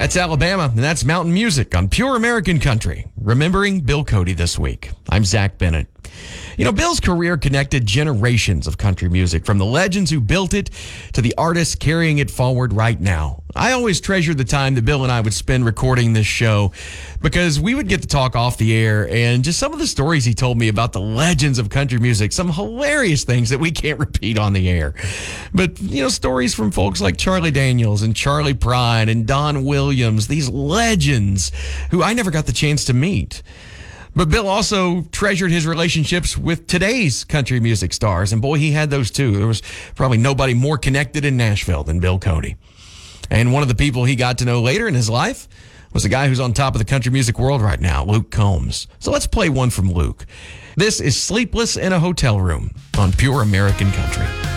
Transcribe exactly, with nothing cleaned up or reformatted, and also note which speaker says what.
Speaker 1: That's Alabama, and that's Mountain Music on Pure American Country. Remembering Bill Cody this week. I'm Zach Bennett. You know, Bill's career connected generations of country music, from the legends who built it to the artists carrying it forward right now. I always treasured the time that Bill and I would spend recording this show because we would get to talk off the air, and just some of the stories he told me about the legends of country music, some hilarious things that we can't repeat on the air. But, you know, stories from folks like Charlie Daniels and Charlie Pride and Don Williams, these legends who I never got the chance to meet. But Bill also treasured his relationships with today's country music stars. And boy, he had those too. There was probably nobody more connected in Nashville than Bill Cody. And one of the people he got to know later in his life was a guy who's on top of the country music world right now, Luke Combs. So let's play one from Luke. This is Sleepless in a Hotel Room on Pure American Country.